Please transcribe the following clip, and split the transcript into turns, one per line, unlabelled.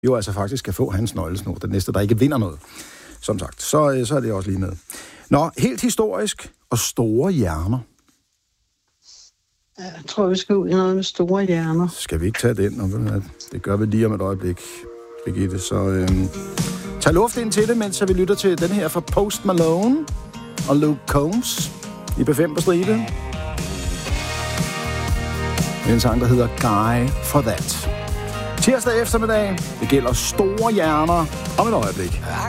jo altså faktisk skal få hans nøglesnor, den næste, der ikke vinder noget. Som sagt, så er det også lige med. Nå, helt historisk og store hjerner.
Jeg tror, vi skal ud i noget med store hjerner.
Skal vi ikke tage den? Det gør vi lige om et øjeblik, Birgitte. Så tag luft ind til det, mens vi lytter til den her fra Post Malone og Luke Combs i B5 på stribe. En sang, der hedder Guy for That. Tirsdag eftermiddag. Det gælder store hjerner om et øjeblik.
I